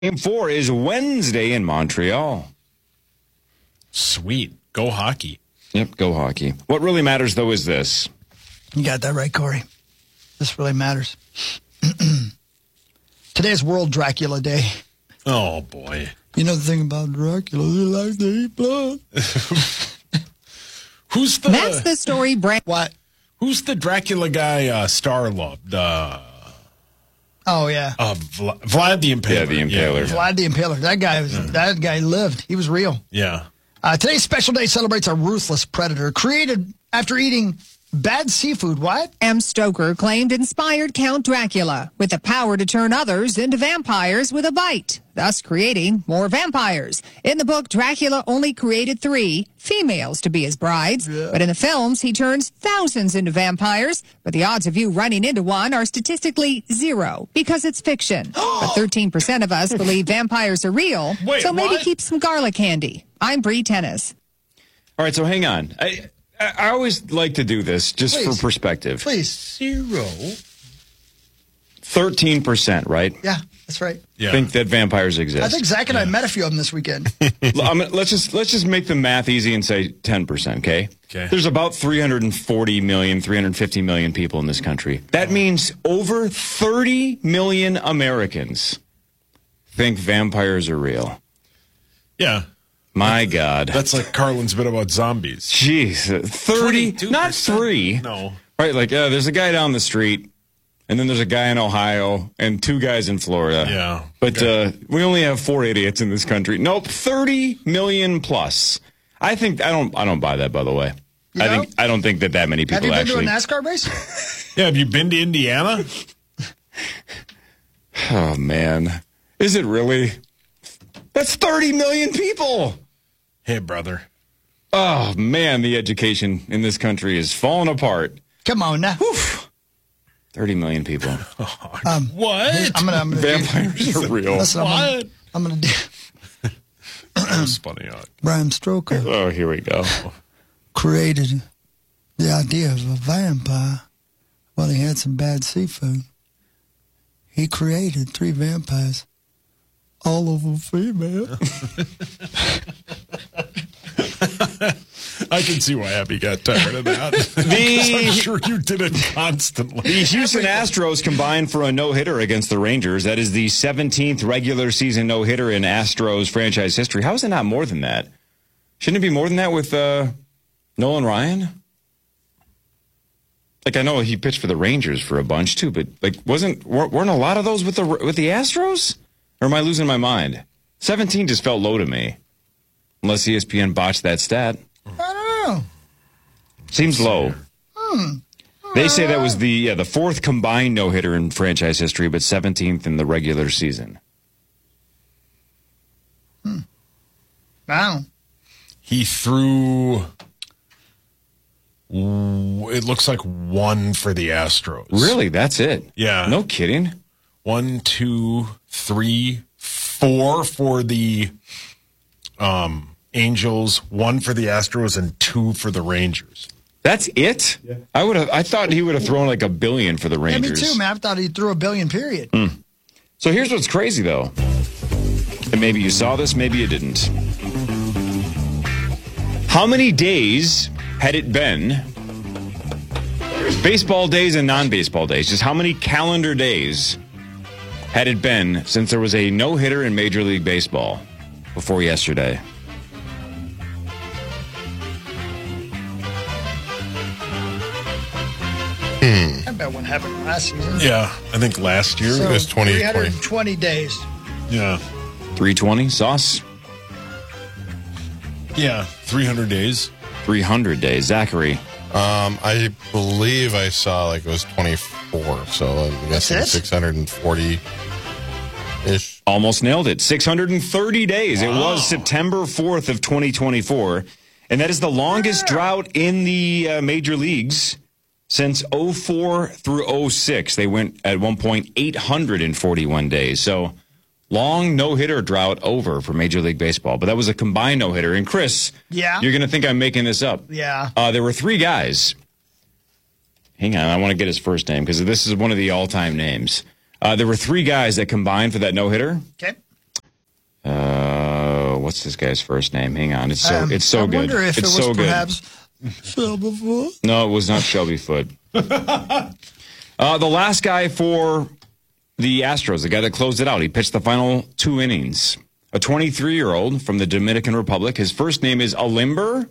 Game 4 is Wednesday in Montreal. Sweet. Go hockey. Yep, go hockey. What really matters, though, is this. You got that right, Corey. This really matters. Today is World Dracula Day. Oh, boy. You know the thing about Dracula, he likes to eat blood. That's the story, Brent. What? Who's the Dracula guy star-loved? Oh, yeah. Vlad the Impaler. Yeah, the Impaler. Vlad the Impaler. That guy lived. He was real. Yeah. Today's special day celebrates a ruthless predator created after eating bad seafood. What? Bram Stoker claimed inspired Count Dracula with the power to turn others into vampires with a bite, thus creating more vampires. In the book, Dracula only created 3 females to be his brides, but in the films, he turns thousands into vampires. But the odds of you running into one are statistically 0 because it's fiction. But 13% of us believe vampires are real, so maybe keep some garlic handy. I'm Bree Tennis. All right, so hang on. I always like to do this just for perspective. Please. 0. 13%, right? Yeah, that's right. Yeah. Think that vampires exist. I think Zach and I met a few of them this weekend. Let's just make the math easy and say 10%, okay? Okay. There's about 340 million, 350 million people in this country. That means over 30 million Americans think vampires are real. Yeah. My God. That's like Carlin's bit about zombies. Jeez, 30, 22%? not 3. No. Right, like, there's a guy down the street, and then there's a guy in Ohio, and 2 guys in Florida. Yeah. But we only have 4 idiots in this country. Nope, 30 million plus. I don't buy that, by the way. I don't think that many people Have you actually. been to a NASCAR race? Yeah, have you been to Indiana? Oh, man. Is it really? That's 30 million people. Hey, brother. Oh, man, the education in this country is falling apart. Come on now. 30 million people. What? I'm gonna Vampires are real. Listen, What? I'm gonna do. That was funny. Bram Stoker Oh, here we go. created the idea of a vampire. Well, he had some bad seafood. He created 3 vampires, all of them female. I can see why Abby got tired of that. I'm sure you did it constantly. The Houston Astros combined for a no-hitter against the Rangers. That is the 17th regular season no-hitter in Astros franchise history. How is it not more than that? Shouldn't it be more than that with Nolan Ryan? Like, I know he pitched for the Rangers for a bunch too, but like, weren't a lot of those with the Astros? Or am I losing my mind? 17 just felt low to me, unless ESPN botched that stat. I don't know. Seems low. They say that was the 4th combined no-hitter in franchise history, but 17th in the regular season. Wow. He threw, it looks like 1 for the Astros. Really? That's it? Yeah. No kidding? 1, 2, 3, 4 for the Angels, 1 for the Astros, and 2 for the Rangers. That's it? Yeah. I thought he would have thrown like $1 billion for the Rangers. Yeah, me too, man. I thought he threw $1 billion, period. So here's what's crazy, though. And maybe you saw this, maybe you didn't. How many days had it been, baseball days and non-baseball days, just how many calendar days had it been since there was a no-hitter in Major League Baseball before yesterday? I bet one happened last season. Yeah, I think last year So, it was 320 days. Yeah. 320, Sauce? Yeah, 300 days. 300 days. Zachary? I believe I saw like it was 24, so I'm guessing That's it? 640-ish. Almost nailed it. 630 days. Wow. It was September 4th of 2024. And that is the longest drought in the major leagues since 04 through 06. They went at one point 841 days. So long no-hitter drought over for Major League Baseball. But that was a combined no-hitter. And Chris, Yeah? you're going to think I'm making this up. Yeah. There were 3 guys. Hang on, I want to get his first name because this is one of the all-time names. There were 3 guys that combined for that no-hitter. Okay. What's this guy's first name? Hang on. It's so good. I wonder if it's it was so good. perhaps Shelby Foote. No, it was not Shelby Foote. The last guy for the Astros, the guy that closed it out, he pitched the final 2 innings. A 23-year-old from the Dominican Republic. His first name is Alimber,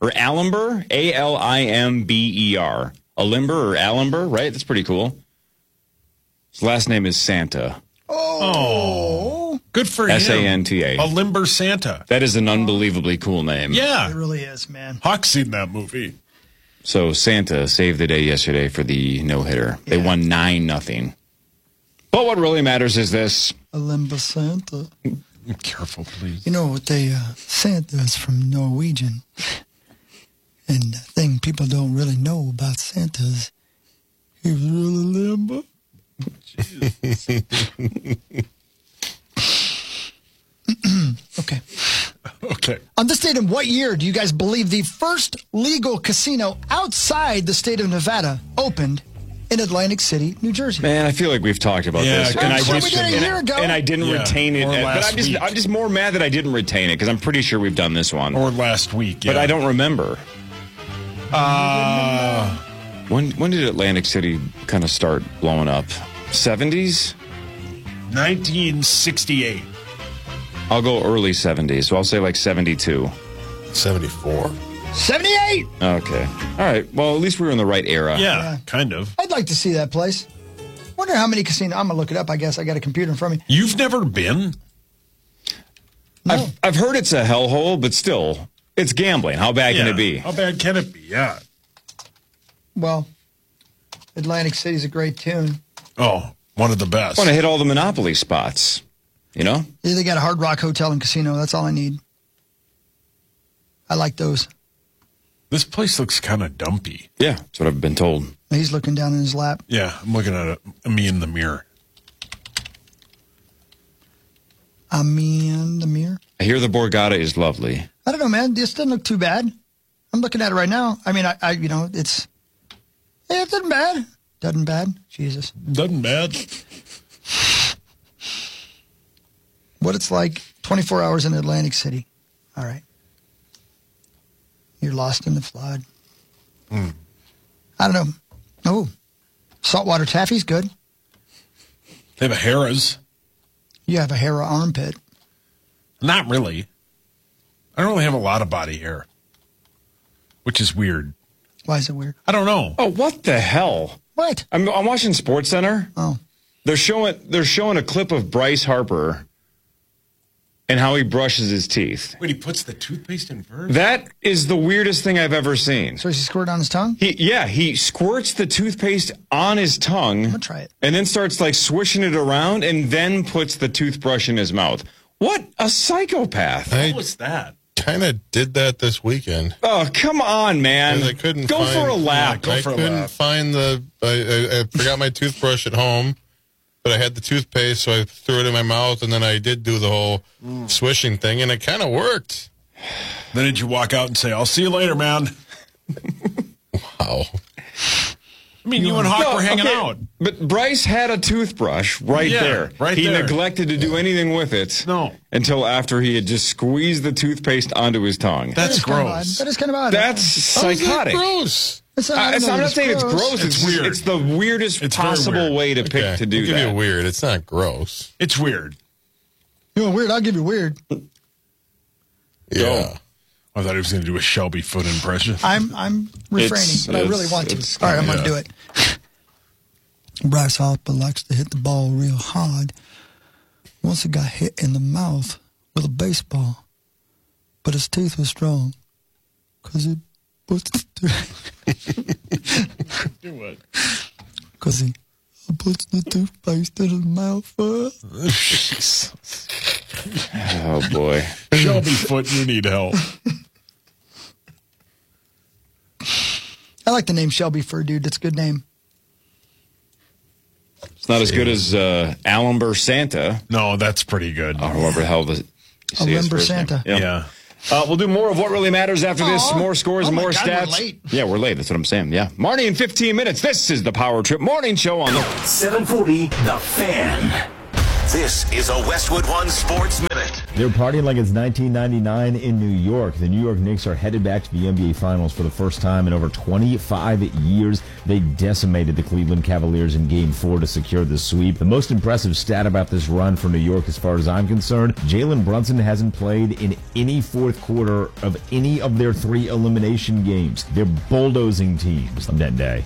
Alimber. Alimber or Alimber, right? That's pretty cool. His last name is Santa. Oh, good for him. S-A-N-T-A. Alimber Santa. That is an unbelievably cool name. Yeah. It really is, man. Hawk's seen that movie. So Santa saved the day yesterday for the no-hitter. They won 9-0. But what really matters is this. Alimba Santa. Careful, please. You know what Santa is from Norwegian. And the thing people don't really know about Santa is he was really limber. Okay. Okay. On this date, in what year do you guys believe the first legal casino outside the state of Nevada opened in Atlantic City, New Jersey? Man, I feel like we've talked about this, and we did a year ago. And I didn't retain it. But I'm just more mad that I didn't retain it because I'm pretty sure we've done this one. Or last week, yeah. But I don't remember. When did Atlantic City kind of start blowing up? 70s? 1968. I'll go early 70s, so I'll say like 72. 74. 78! Okay. All right. Well, at least we were in the right era. Yeah, kind of. I'd like to see that place. Wonder how many casinos. I'm going to look it up, I guess. I got a computer in front of me. You've never been? No. I've heard it's a hellhole, but still, it's gambling. How bad can it be? How bad can it be? Yeah. Well, Atlantic City's a great tune. Oh, one of the best. I want to hit all the Monopoly spots, you know? Yeah, they got a Hard Rock Hotel and Casino. That's all I need. I like those. This place looks kind of dumpy. Yeah, that's what I've been told. He's looking down in his lap. Yeah, I'm looking at me in the mirror. The mirror. I hear the Borgata is lovely. I don't know, man. This doesn't look too bad. I'm looking at it right now. I mean, it doesn't bad. Doesn't bad. Jesus. Doesn't bad. What it's like 24 hours in Atlantic City. All right. You're lost in the flood. I don't know. Oh, saltwater taffy's good. They have a Harrah's. You have a Harrah armpit. Not really. I don't really have a lot of body hair, which is weird. Why is it weird? I don't know. Oh, what the hell? What? I'm watching SportsCenter. Oh. They're showing a clip of Bryce Harper and how he brushes his teeth. Wait, he puts the toothpaste in first? That is the weirdest thing I've ever seen. So does he squirt on his tongue? He squirts the toothpaste on his tongue. I'm gonna try it. And then starts like swishing it around and then puts the toothbrush in his mouth. What a psychopath. What was that? Kind of did that this weekend. Oh, come on, man. I couldn't go find, for a lap. Yeah, I couldn't find I forgot my toothbrush at home, but I had the toothpaste, so I threw it in my mouth, and then I did do the whole swishing thing, and it kind of worked. Then did you walk out and say, "I'll see you later, man"? Wow. I mean, you and Hawk were hanging out. But Bryce had a toothbrush there. Right he there. neglected to do anything with it. No. Until after he had just squeezed the toothpaste onto his tongue. That's gross. That is kind of odd. That's psychotic. Gross. I'm not saying it's gross. It's weird. It's the weirdest It's very possible weird. way to pick to do I'll give that. you weird. It's not gross. It's weird. You want weird? I'll give you weird. Yeah. I thought he was going to do a Shelby Foote impression. I'm refraining, but I really want to. All right, I'm going to do it. Bryce Harper likes to hit the ball real hard. Once he got hit in the mouth with a baseball, but his teeth were strong because he puts Do what? because he puts the toothpaste in his mouth first. Oh, boy. Shelby Foote, you need help. I like the name Shelby Fur, dude. It's a good name. It's not as good as Alimber Santa, No, that's pretty good. or whoever the hell you say his Alimber first name. Santa. Yep. Yeah. We'll do more of what really matters after this. Aw. More scores, Oh my more God, stats. we're late. Yeah, we're late. That's what I'm saying. Yeah. Marty in 15 minutes. This is the Power Trip Morning Show on the 740 The Fan. This is a Westwood One Sports Minute. They're partying like it's 1999 in New York. The New York Knicks are headed back to the NBA Finals for the first time in over 25 years. They decimated the Cleveland Cavaliers in Game 4 to secure the sweep. The most impressive stat about this run for New York, as far as I'm concerned, Jalen Brunson hasn't played in any fourth quarter of any of their 3 elimination games. They're bulldozing teams on that day.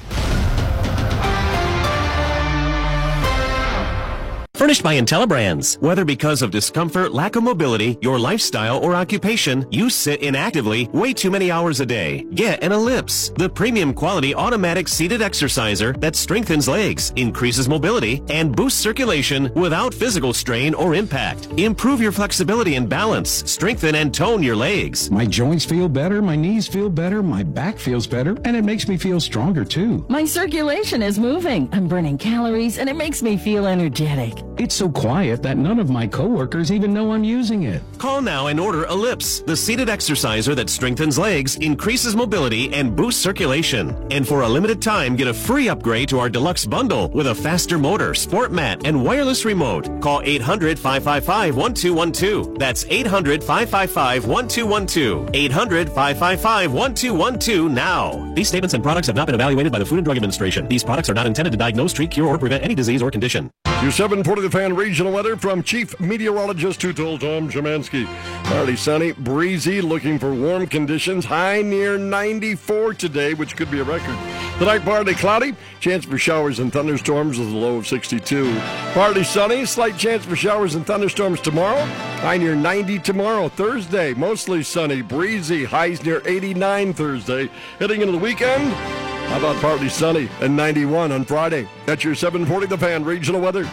Furnished by IntelliBrands. Whether because of discomfort, lack of mobility, your lifestyle, or occupation, you sit inactively way too many hours a day. Get an Ellipse, the premium quality automatic seated exerciser that strengthens legs, increases mobility, and boosts circulation without physical strain or impact. Improve your flexibility and balance. Strengthen and tone your legs. My joints feel better, my knees feel better, my back feels better, and it makes me feel stronger too. My circulation is moving. I'm burning calories, and it makes me feel energetic. It's so quiet that none of my coworkers even know I'm using it. Call now and order Ellipse, the seated exerciser that strengthens legs, increases mobility, and boosts circulation. And for a limited time, get a free upgrade to our deluxe bundle with a faster motor, sport mat, and wireless remote. Call 800-555-1212. That's 800-555-1212. 800-555-1212 now. These statements and products have not been evaluated by the Food and Drug Administration. These products are not intended to diagnose, treat, cure, or prevent any disease or condition. Your 740 The Fan regional weather from Chief Meteorologist who told Tom Szymanski. Partly sunny, breezy, looking for warm conditions. High near 94 today, which could be a record. Tonight, partly cloudy. Chance for showers and thunderstorms with a low of 62. Partly sunny. Slight chance for showers and thunderstorms tomorrow. High near 90 tomorrow. Thursday, mostly sunny, breezy. Highs near 89 Thursday. Heading into the weekend, how about partly sunny and 91 on Friday? That's your 740 The Fan regional weather.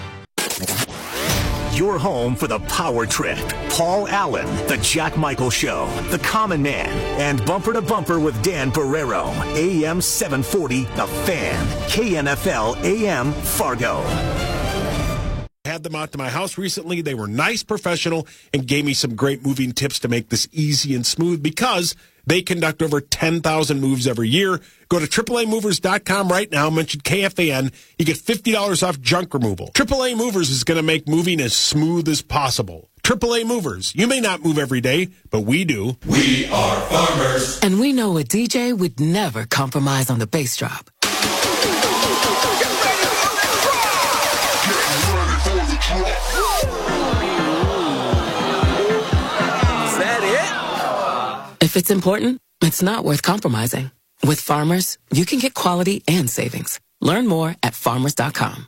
Your home for the Power Trip. Paul Allen, The Jack Michael Show, The Common Man, and Bumper to Bumper with Dan Barrero. AM 740, The Fan. KNFL AM Fargo. Had them out to my house recently. They were nice, professional, and gave me some great moving tips to make this easy and smooth because they conduct over 10,000 moves every year. Go to AAAmovers.com right now. Mention KFAN. You get $50 off junk removal. AAA Movers is going to make moving as smooth as possible. AAA Movers. You may not move every day, but we do. We are farmers. And we know a DJ would never compromise on the bass drop. Is that it? If it's important, it's not worth compromising. With Farmers, you can get quality and savings. Learn more at farmers.com.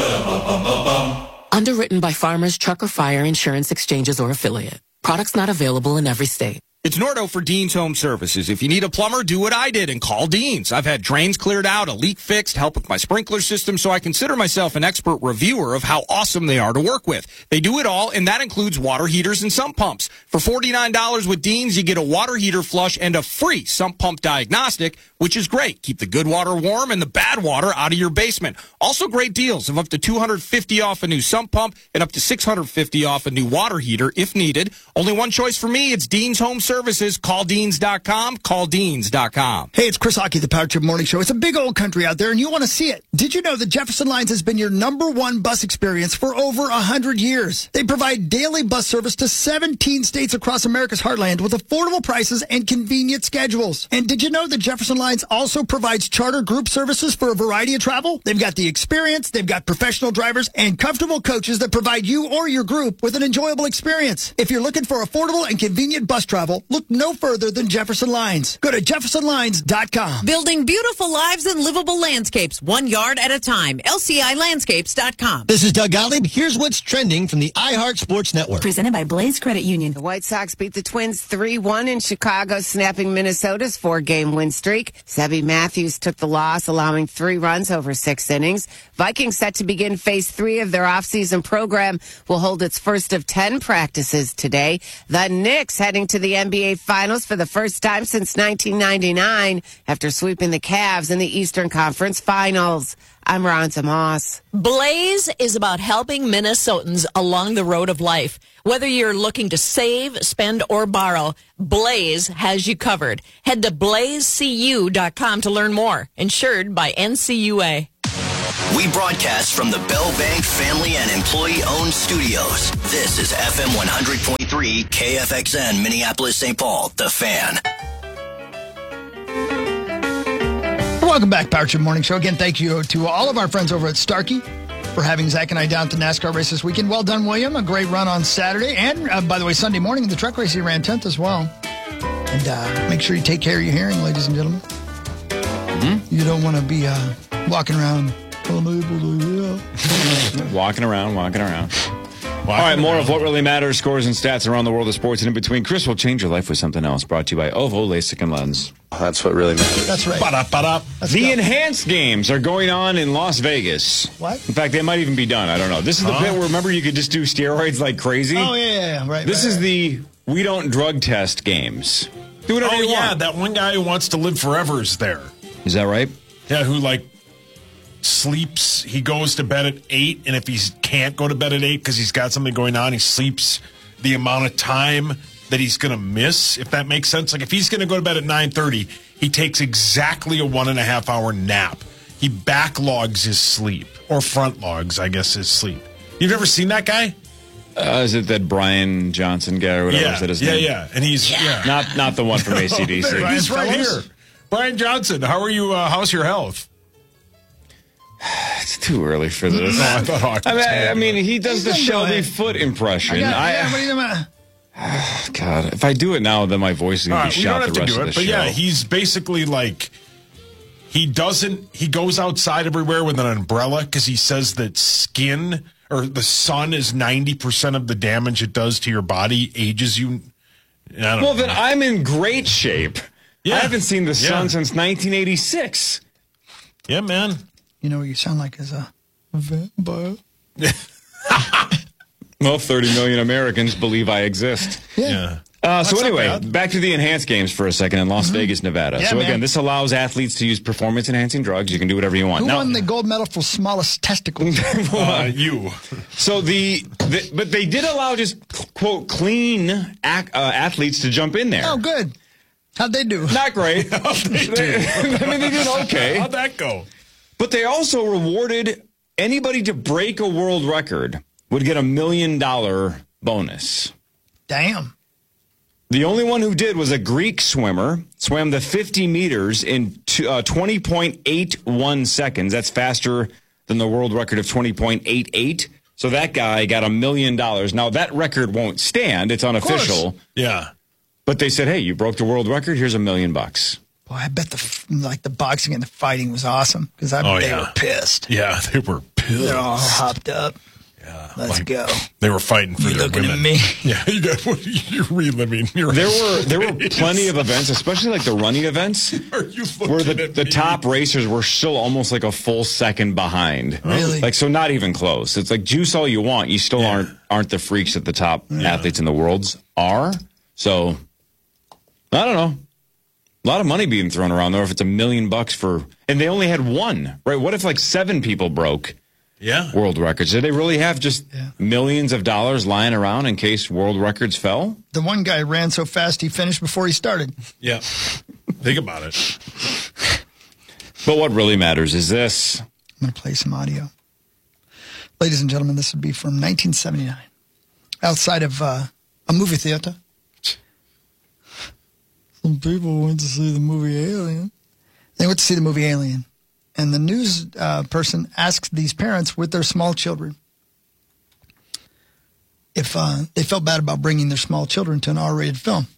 Underwritten by Farmers Truck or Fire Insurance Exchanges or Affiliate. Products not available in every state. It's Nordo for Dean's Home Services. If you need a plumber, do what I did and call Dean's. I've had drains cleared out, a leak fixed, help with my sprinkler system, so I consider myself an expert reviewer of how awesome they are to work with. They do it all, and that includes water heaters and sump pumps. For $49 with Dean's, you get a water heater flush and a free sump pump diagnostic, which is great. Keep the good water warm and the bad water out of your basement. Also great deals of up to $250 off a new sump pump and up to $650 off a new water heater if needed. Only one choice for me. It's Dean's Home Services. Call Deans.com. Call Deans.com. Hey, it's Chris Hockey, the Power Trip Morning Show. It's a big old country out there, and you want to see it. Did you know that Jefferson Lines has been your #1 bus experience for over 100 years? They provide daily bus service to 17 states across America's heartland with affordable prices and convenient schedules. And did you know that Jefferson Lines also provides charter group services for a variety of travel? They've got the experience, they've got professional drivers, and comfortable coaches that provide you or your group with an enjoyable experience. If you're looking for affordable and convenient bus travel, look no further than Jefferson Lines. Go to jeffersonlines.com. Building beautiful lives and livable landscapes, 1 yard at a time. LCIlandscapes.com. This is Doug Gottlieb. Here's what's trending from the iHeart Sports Network. Presented by Blaze Credit Union. The White Sox beat the Twins 3-1 in Chicago, snapping Minnesota's 4-game win streak. Sebby Matthews took the loss, allowing 3 runs over 6 innings. Vikings set to begin phase 3 of their offseason program will hold its first of 10 practices today. The Knicks heading to the NBA Finals for the first time since 1999 after sweeping the Cavs in the Eastern Conference Finals. I'm Ronza Moss. Blaze is about helping Minnesotans along the road of life. Whether you're looking to save, spend, or borrow, Blaze has you covered. Head to blazecu.com to learn more. Insured by NCUA. We broadcast from the Bell Bank family and employee-owned studios. This is FM 100.3 KFXN Minneapolis, St. Paul, The Fan. Welcome back, Power Trip Morning Show. Again, thank you to all of our friends over at Starkey for having Zach and I down to NASCAR race this weekend. Well done, William. A great run on Saturday. And, by the way, Sunday morning in the truck race, he ran 10th as well. And make sure you take care of your hearing, ladies and gentlemen. Mm-hmm. You don't want to be walking around unable to hear. Walking around. All right, more of what really matters, scores and stats around the world of sports and in between. Chris will change your life with something else. Brought to you by OVO LASIK and Lens. That's what really matters. That's right. The enhanced games are going on in Las Vegas. What? In fact, they might even be done. I don't know. This is the bit where, remember, you could just do steroids like crazy? Oh, yeah. Right. This is the we don't drug test games. Do whatever you want. That one guy who wants to live forever is there. Is that right? Yeah, who, sleeps. He goes to bed at 8, and if he can't go to bed at 8 because he's got something going on, he sleeps the amount of time that he's going to miss, if that makes sense. Like, if he's going to go to bed at 9:30, he takes exactly a 1.5 hour nap. He backlogs his sleep, or front logs, I guess, his sleep. You've ever seen that guy? Is it that Brian Johnson guy or whatever? Is that his name? Yeah. And he's not the one from AC/DC. He's right here. Brian Johnson, how are you? How's your health? It's too early for this. I mean, he does the Shelby Foote impression. God, if I do it now, then my voice is going to be shot the rest of the show. But yeah, he's basically he goes outside everywhere with an umbrella because he says that the sun is 90% of the damage it does to your body, ages you. Then I'm in great shape. Yeah. I haven't seen the sun since 1986. Yeah, man. You know what you sound like as a vampire. Well, 30 million Americans believe I exist. Yeah. So anyway, back to the enhanced games for a second in Las Vegas, Nevada. Yeah, so again, man. this allows athletes to use performance-enhancing drugs. You can do whatever you want. Who won the gold medal for smallest testicles? You. So but they did allow just, quote, clean athletes to jump in there. Oh, good. How'd they do? Not great. How'd they do? I mean, they did okay. How'd that go? But they also rewarded anybody to break a world record would get $1 million bonus. Damn. The only one who did was a Greek swimmer, swam the 50 meters in 20.81 seconds. That's faster than the world record of 20.88. So that guy got $1 million. Now, that record won't stand. It's unofficial. Yeah. But they said, hey, you broke the world record. Here's $1 million. Boy, I bet the boxing and the fighting was awesome because they were pissed. Yeah, they were pissed. They're all hopped up. Yeah, Let's go. They were fighting for their looking women. at me. Yeah, you're reliving. There were plenty of events, especially like the running events, where the top racers were still almost like a full second behind. Really? So not even close. It's like juice all you want. You still aren't the freaks that the top athletes in the world are. So I don't know. A lot of money being thrown around there if it's $1 million and they only had one, right? What if 7 people broke world records? Did they really have just millions of dollars lying around in case world records fell? The one guy ran so fast he finished before he started. Yeah. Think about it. But what really matters is this. I'm going to play some audio. Ladies and gentlemen, this would be from 1979. Outside of a movie theater. Some people went to see the movie Alien. They went to see the movie Alien. And the news person asked these parents with their small children if they felt bad about bringing their small children to an R-rated film.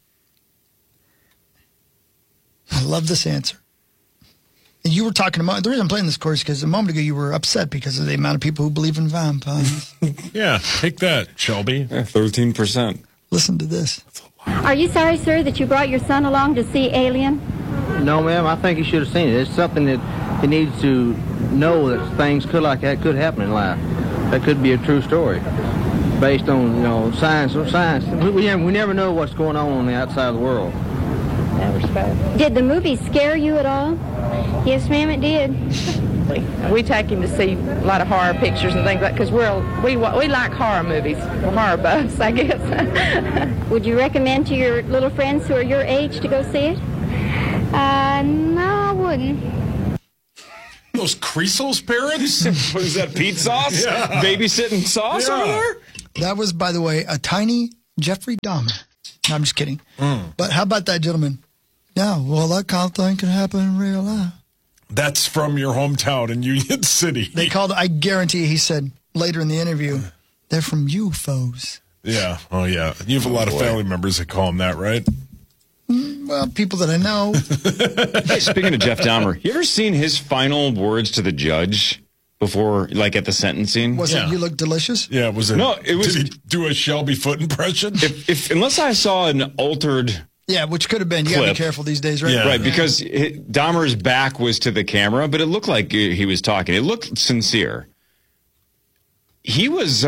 I love this answer. And you were talking about, the reason I'm playing this, course, because a moment ago you were upset because of the amount of people who believe in vampires. Yeah, take that, Shelby. 13%. Listen to this. Are you sorry, sir, that you brought your son along to see Alien? No, ma'am. I think he should have seen it. It's something that he needs to know that things could happen in life. That could be a true story, based on science. We never know what's going on the outside of the world. Did the movie scare you at all? Yes, ma'am, it did. We take him to see a lot of horror pictures and things like that because we like horror movies. We're horror buffs, I guess. Would you recommend to your little friends who are your age to go see it? No, I wouldn't. those Creasel's parents? What is that, Pete Sauce? Yeah. Babysitting Sauce over there? That was, by the way, a tiny Jeffrey Dahmer. No, I'm just kidding. But how about that gentleman? Yeah, well, that kind of thing can happen in real life. That's from your hometown in Union City. They called, I guarantee, he said later in the interview, they're from UFOs. Yeah. Oh, yeah. You have a lot of family members that call him that, right? Well, people that I know. Hey, speaking of Jeff Dahmer, you ever seen his final words to the judge before, like at the sentencing? Was it, you look delicious? Yeah, was it? No, it was. Did he do a Shelby Foote impression? If unless I saw an altered. Yeah, which could have been. You got to be careful these days, right? Yeah. Right, because Dahmer's back was to the camera, but it looked like he was talking. It looked sincere. He was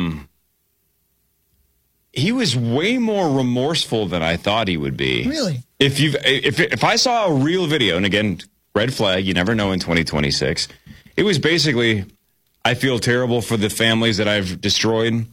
way more remorseful than I thought he would be. Really? If I saw a real video, and again, red flag, you never know in 2026. It was basically, I feel terrible for the families that I've destroyed.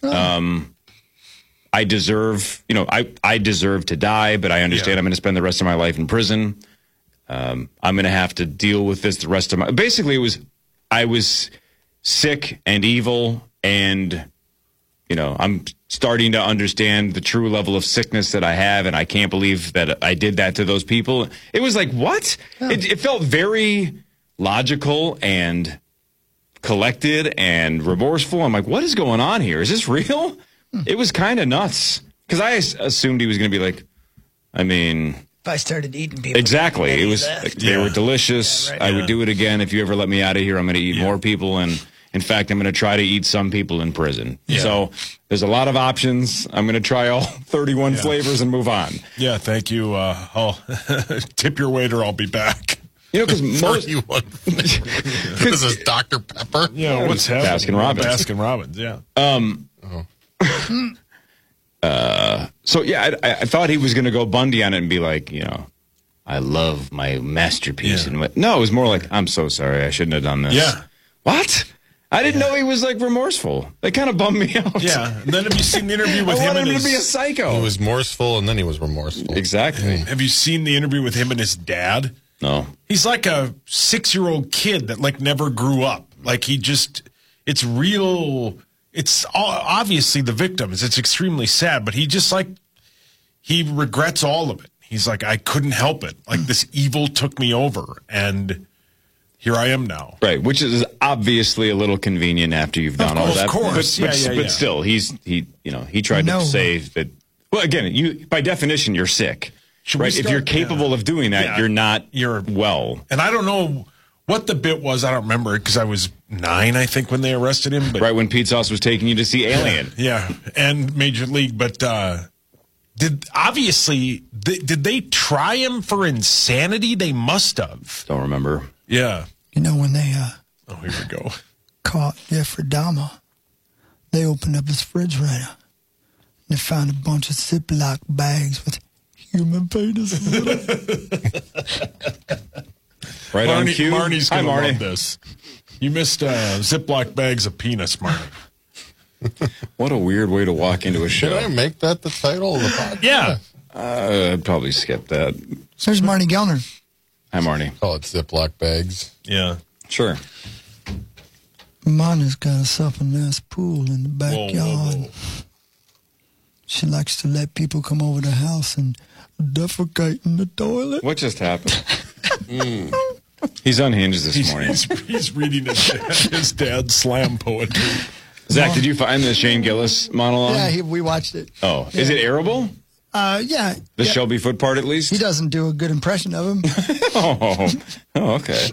I deserve, I deserve to die, but I understand I'm going to spend the rest of my life in prison. I'm going to have to deal with this the rest of my. Basically, I was sick and evil, and I'm starting to understand the true level of sickness that I have, and I can't believe that I did that to those people. It was like, what? It felt very logical and collected and remorseful. I'm like, what is going on here? Is this real? It was kind of nuts because I assumed he was going to be like, if I started eating people. Exactly. It was they were delicious. I would do it again. If you ever let me out of here, I'm going to eat more people. And in fact, I'm going to try to eat some people in prison. Yeah. So there's a lot of options. I'm going to try all 31 flavors and move on. Yeah, thank you. I'll tip your waiter. I'll be back. Because most this is Dr. Pepper. Yeah, what's happening? Baskin Robbins. Baskin Robbins. Yeah. So yeah, I thought he was going to go Bundy on it and be like, I love my masterpiece. Yeah. And no, it was more like, I'm so sorry, I shouldn't have done this. Yeah. What? I didn't know he was like remorseful. That kind of bummed me out. Yeah. And then have you seen the interview with him? I wanted him to be a psycho. He was remorseful, and then he was remorseful. Exactly. Have you seen the interview with him and his dad? No. He's like a 6-year-old kid that like never grew up. Like it's real. It's obviously the victims. It's extremely sad, but he just he regrets all of it. He's like, I couldn't help it. Like this evil took me over, and here I am now. Right, which is obviously a little convenient after you've done all that. Of course, but still, he tried to say that. Well, again, by definition, you're sick, right? If you're capable of doing that, you're well. And I don't know what the bit was. I don't remember it because I was 9, I think, when they arrested him. But right when Pete Sauce was taking you to see Alien. Yeah, and Major League. But did they try him for insanity? They must have. Don't remember. Yeah. When they here we go. Caught Jeffrey Dahmer, they opened up his refrigerator. They found a bunch of Ziploc bags with human penises in them. Right on cue. Marnie's going to love this. You missed Ziploc bags of penis, Marnie. What a weird way to walk into a show. Should I make that the title of the podcast? Yeah. I'd probably skip that. There's Marnie Gellner. Hi, Marnie. Call it Ziploc bags. Yeah. Sure. Marnie's got herself a nice pool in the backyard. Whoa. She likes to let people come over the house and defecate in the toilet. What just happened? He's unhinged this morning. He's reading his dad's slam poetry. Zach, did you find the Shane Gillis monologue? Yeah, we watched it. Oh, is it airable? Yeah. The Shelby Foote part, at least? He doesn't do a good impression of him. Oh, okay.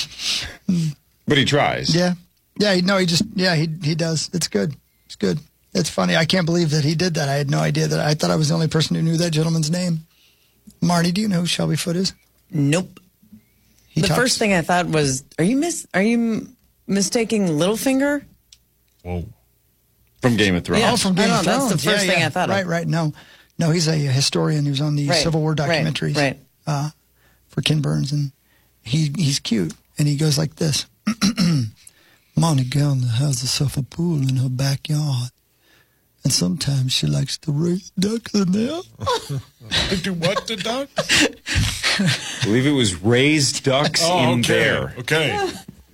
But he tries. Yeah. Yeah, he does. It's good. It's good. It's funny. I can't believe that he did that. I had no idea that. I thought I was the only person who knew that gentleman's name. Marty, do you know who Shelby Foote is? Nope. The first thing I thought was, are you mistaking Littlefinger? Whoa. From Game of Thrones. Yeah. Oh, from Game of Thrones. That's the first thing I thought of. Right. No, he's a historian. He was on the Civil War documentaries for Ken Burns, and he's cute, and he goes like this. Monty Gellner has herself a pool in her backyard, and sometimes she likes to raise ducks in there. Do what to ducks? I believe it was raised ducks in there. Okay.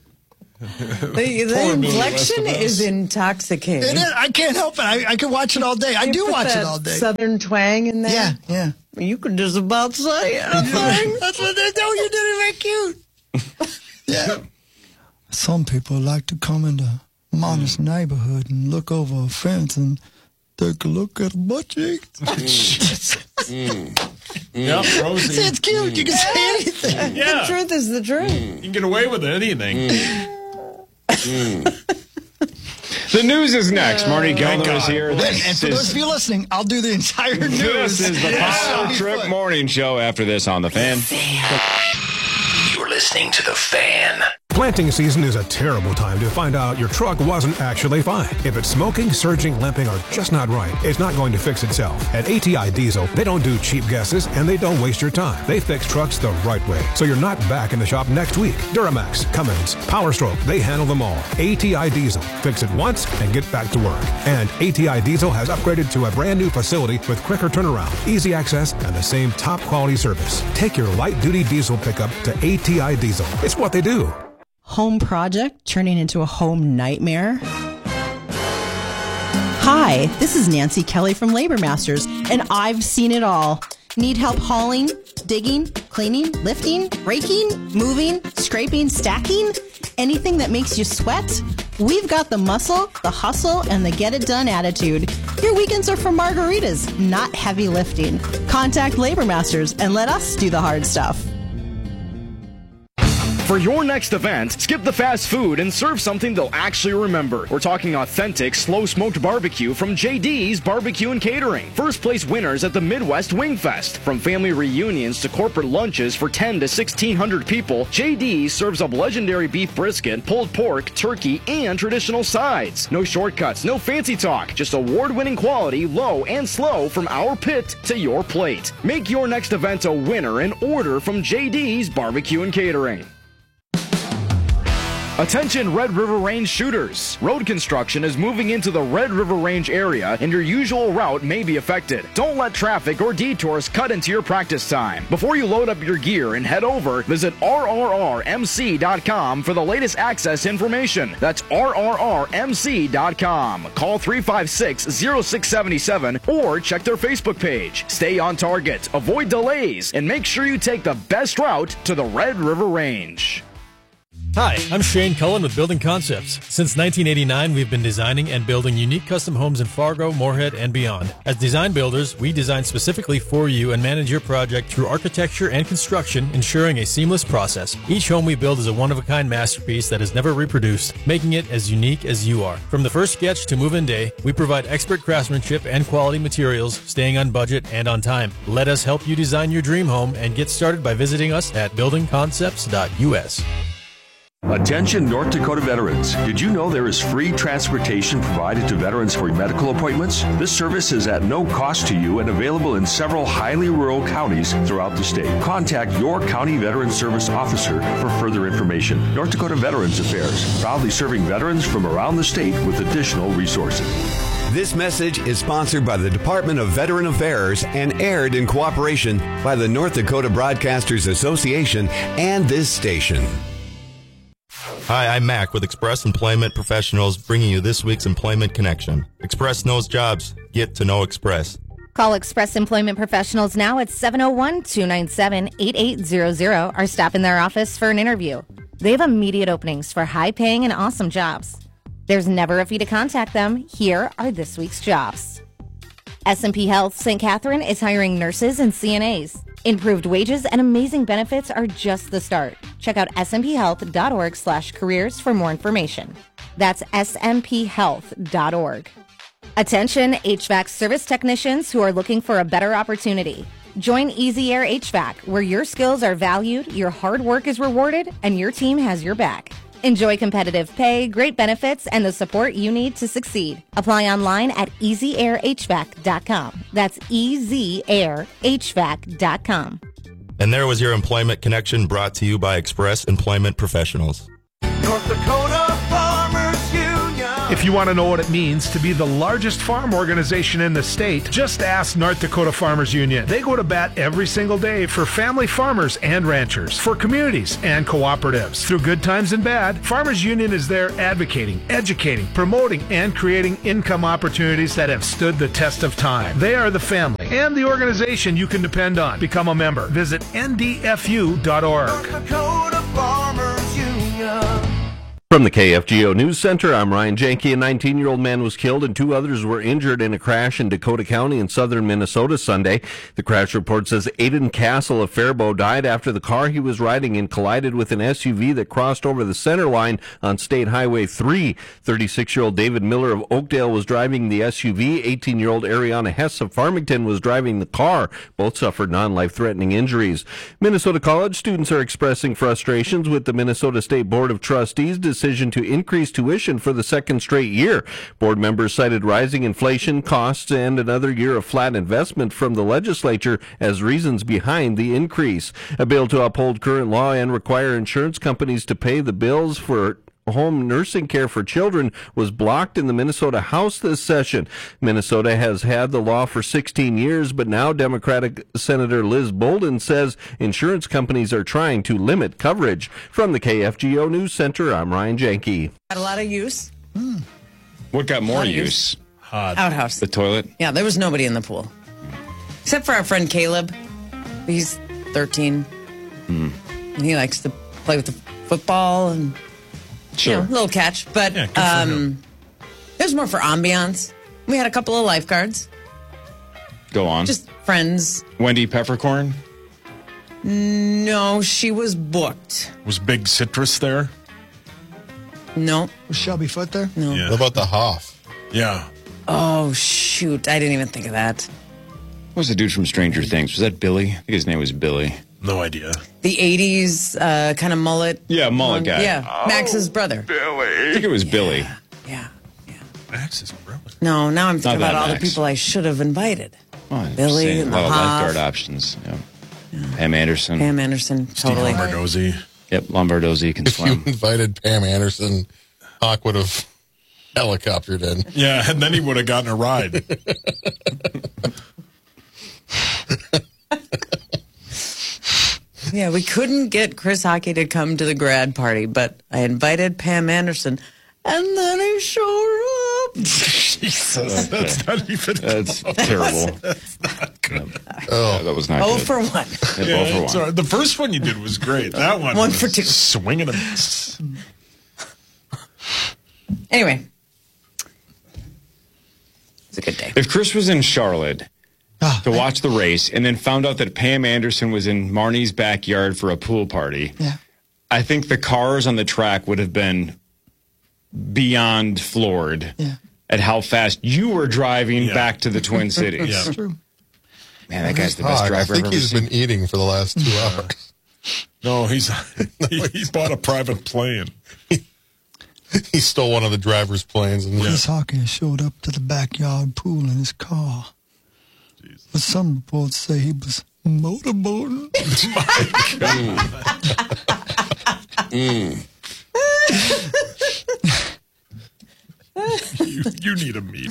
The inflection is intoxicating. It is. I can't help it. I could watch it all day. I do watch it all day. Southern twang in there. Yeah. You could just about say anything. That's what they do. You did it very cute. Yeah. Some people like to come into Monmouth's neighborhood and look over a fence and take a look at a butt cheek. Yeah, Rosie. See, it's cute. You can say anything. Yeah. The truth is the truth. You can get away with anything. The news is next. Marty Gelner is here. And for those of you listening, I'll do the entire news. This is the Power Trip Morning Show after this on The Fan. You're listening to The Fan. Planting season is a terrible time to find out your truck wasn't actually fine. If it's smoking, surging, limping, or just not right, it's not going to fix itself. At ATI Diesel, they don't do cheap guesses and they don't waste your time. They fix trucks the right way, so you're not back in the shop next week. Duramax, Cummins, Power Stroke, they handle them all. ATI Diesel. Fix it once and get back to work. And ATI Diesel has upgraded to a brand new facility with quicker turnaround, easy access, and the same top quality service. Take your light-duty diesel pickup to ATI Diesel. It's what they do. Home project turning into a home nightmare? Hi, this is Nancy Kelly from Labor Masters, and I've seen it all. Need help hauling, digging, cleaning, lifting, raking, moving, scraping, stacking? Anything that makes you sweat? We've got the muscle, the hustle, and the get-it-done attitude. Your weekends are for margaritas, not heavy lifting. Contact Labor Masters and let us do the hard stuff. For your next event, skip the fast food and serve something they'll actually remember. We're talking authentic, slow-smoked barbecue from JD's Barbecue and Catering. First place winners at the Midwest Wing Fest. From family reunions to corporate lunches for 10 to 1,600 people, JD's serves up legendary beef brisket, pulled pork, turkey, and traditional sides. No shortcuts, no fancy talk, just award-winning quality, low and slow from our pit to your plate. Make your next event a winner and order from JD's Barbecue and Catering. Attention Red River Range shooters. Road construction is moving into the Red River Range area and your usual route may be affected. Don't let traffic or detours cut into your practice time. Before you load up your gear and head over, visit rrrmc.com for the latest access information. That's rrrmc.com. Call 356-0677 or check their Facebook page. Stay on target, avoid delays, and make sure you take the best route to the Red River Range. Hi, I'm Shane Cullen with Building Concepts. Since 1989, we've been designing and building unique custom homes in Fargo, Moorhead, and beyond. As design builders, we design specifically for you and manage your project through architecture and construction, ensuring a seamless process. Each home we build is a one-of-a-kind masterpiece that is never reproduced, making it as unique as you are. From the first sketch to move-in day, we provide expert craftsmanship and quality materials, staying on budget and on time. Let us help you design your dream home and get started by visiting us at buildingconcepts.us. Attention North Dakota veterans. Did you know there is free transportation provided to veterans for medical appointments? This service is at no cost to you and available in several highly rural counties throughout the state. Contact your county veteran service officer for further information. North Dakota Veterans Affairs, proudly serving veterans from around the state with additional resources. This message is sponsored by the Department of Veteran Affairs and aired in cooperation by the North Dakota Broadcasters Association and this station. Hi, I'm Mac with Express Employment Professionals, bringing you this week's Employment Connection. Express knows jobs. Get to know Express. Call Express Employment Professionals now at 701-297-8800 or stop in their office for an interview. They have immediate openings for high-paying and awesome jobs. There's never a fee to contact them. Here are this week's jobs. S&P Health St. Catherine is hiring nurses and CNAs. Improved wages and amazing benefits are just the start. Check out smphealth.org/careers for more information. That's smphealth.org. Attention HVAC service technicians who are looking for a better opportunity. Join Easy Air HVAC, where your skills are valued, your hard work is rewarded, and your team has your back. Enjoy competitive pay, great benefits, and the support you need to succeed. Apply online at easyairhvac.com. That's easyairhvac.com. And there was your Employment Connection, brought to you by Express Employment Professionals. North Dakota Farmers Union. If you want to know what it means to be the largest farm organization in the state, just ask North Dakota Farmers Union. They go to bat every single day for family farmers and ranchers, for communities and cooperatives. Through good times and bad, Farmers Union is there advocating, educating, promoting, and creating income opportunities that have stood the test of time. They are the family and the organization you can depend on. Become a member. Visit ndfu.org. From the KFGO News Center, I'm Ryan Janke. A 19-year-old man was killed and 2 others were injured in a crash in Dakota County in southern Minnesota Sunday. The crash report says Aiden Castle of Faribault died after the car he was riding in collided with an SUV that crossed over the center line on State Highway 3. 36-year-old David Miller of Oakdale was driving the SUV. 18-year-old Ariana Hess of Farmington was driving the car. Both suffered non-life-threatening injuries. Minnesota college students are expressing frustrations with the Minnesota State Board of Trustees' decision to increase tuition for the second straight year. Board members cited rising inflation, costs, and another year of flat investment from the legislature as reasons behind the increase. A bill to uphold current law and require insurance companies to pay the bills for home nursing care for children was blocked in the Minnesota House this session. Minnesota has had the law for 16 years, but now Democratic Senator Liz Bolden says insurance companies are trying to limit coverage. From the KFGO News Center, I'm Ryan Janke. Had a lot of use. What got more use? Outhouse. The toilet? Yeah, there was nobody in the pool. Except for our friend Caleb. He's 13. And he likes to play with the football and sure. A little catch. But it was more for ambiance. We had a couple of lifeguards. Go on. Just friends. Wendy Peppercorn? No, she was booked. Was Big Citrus there? No. Was Shelby Foote there? No. What about the Hoff? Yeah. Oh, shoot. I didn't even think of that. What was the dude from Stranger Things? Was that Billy? I think his name was Billy. No idea. The 80s kind of mullet. Yeah, mullet guy. Yeah, Max's brother. Billy. I think it was Billy. Yeah. Max's brother. No, now I'm thinking Not about that all the Max. people I should have invited. Oh, Billy and a the lot of Hoff. lifeguard options. Yeah. Pam Anderson. Pam Anderson, totally. Steve Lombardozzi. Yep, Lombardozzi can If you swim. invited Pam Anderson, Hawk would have helicoptered in. Yeah, and then he would have gotten a ride. Yeah, we couldn't get Chris Hockey to come to the grad party, but I invited Pam Anderson, and then he showed up. Jesus, that's not even. That's close. terrible. That's not good. Oh, that was not Oh, good. for one. Yeah, 0 for 1. Sorry, the first one you did was great. That one. 1 was for 2. Swinging a miss. Anyway, it's a good day. If Chris was in Charlotte to watch the race and then found out that Pam Anderson was in Marnie's backyard for a pool party, I think the cars on the track would have been beyond floored at how fast you were driving back to the Twin Cities. That's true. Man, that guy's the best Hawk, driver I I've think ever he's seen. been eating for the last 2 hours. No, he's bought a private plane. He stole one of the driver's planes. And Chris Hawkins showed up to the backyard pool in his car. But some reports say he was motorboating. You need a meeting.